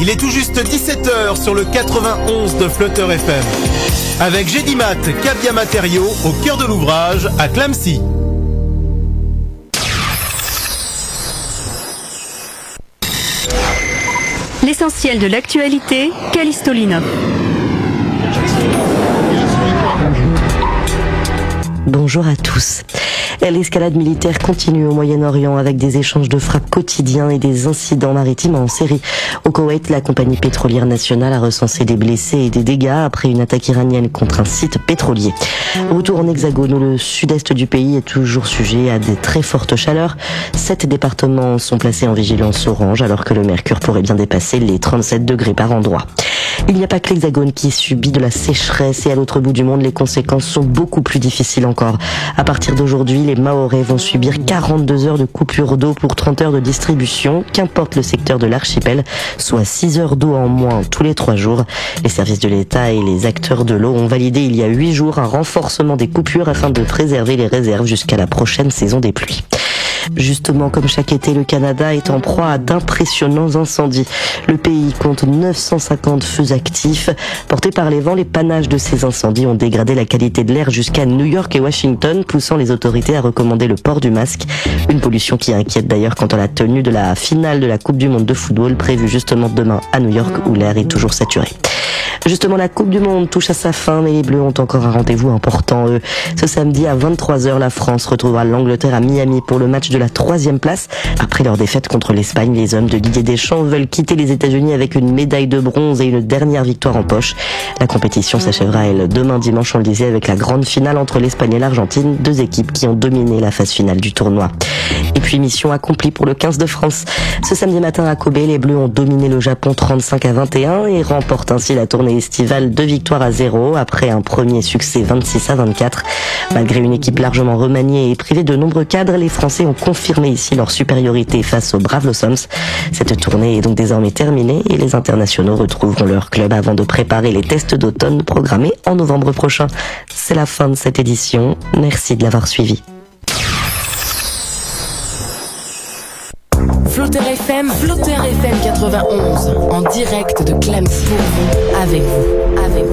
Il est tout juste 17h sur le 91 de Flutter FM. Avec Gédimat, Cabia Matériaux, au cœur de l'ouvrage, à Clamecy. L'essentiel de l'actualité, Callisto Linov. Bonjour à tous. L'escalade militaire continue au Moyen-Orient avec des échanges de frappes quotidiens et des incidents maritimes en série. Au Koweït, la compagnie pétrolière nationale a recensé des blessés et des dégâts après une attaque iranienne contre un site pétrolier. Retour en Hexagone où le sud-est du pays est toujours sujet à des très fortes chaleurs. 7 départements sont placés en vigilance orange alors que le mercure pourrait bien dépasser les 37 degrés par endroit. Il n'y a pas que l'Hexagone qui subit de la sécheresse et à l'autre bout du monde, les conséquences sont beaucoup plus difficiles encore. À partir d'aujourd'hui, les Mahorais vont subir 42 heures de coupure d'eau pour 30 heures de distribution, qu'importe le secteur de l'archipel, soit 6 heures d'eau en moins tous les 3 jours. Les services de l'État et les acteurs de l'eau ont validé il y a 8 jours un renforcement des coupures afin de préserver les réserves jusqu'à la prochaine saison des pluies. Justement, comme chaque été, le Canada est en proie à d'impressionnants incendies. Le pays compte 950 feux actifs. Portés par les vents, les panaches de ces incendies ont dégradé la qualité de l'air jusqu'à New York et Washington, poussant les autorités à recommander le port du masque. Une pollution qui inquiète d'ailleurs quant à la tenue de la finale de la Coupe du Monde de football, prévue justement demain à New York, où l'air est toujours saturé. Justement, la Coupe du Monde touche à sa fin, mais les Bleus ont encore un rendez-vous important, eux. Ce samedi à 23h, la France retrouvera l'Angleterre à Miami pour le match de la 3e place. Après leur défaite contre l'Espagne, les hommes de Didier Deschamps veulent quitter les États-Unis avec une médaille de bronze et une dernière victoire en poche. La compétition s'achèvera, elle, demain dimanche, on le disait, avec la grande finale entre l'Espagne et l'Argentine, 2 équipes qui ont dominé la phase finale du tournoi. Et puis, mission accomplie pour le 15 de France. Ce samedi matin à Kobe, les Bleus ont dominé le Japon 35-21 et remportent ainsi la tournée estivale 2-0 après un premier succès 26-24. Malgré une équipe largement remaniée et privée de nombreux cadres, les Français ont confirmé ici leur supériorité face aux Braves Blossoms. Cette tournée est donc désormais terminée et les internationaux retrouveront leur club avant de préparer les tests d'automne programmés en novembre prochain. C'est la fin de cette édition. Merci de l'avoir suivi. Flutter FM 91, en direct de Clamecy pour vous, avec vous.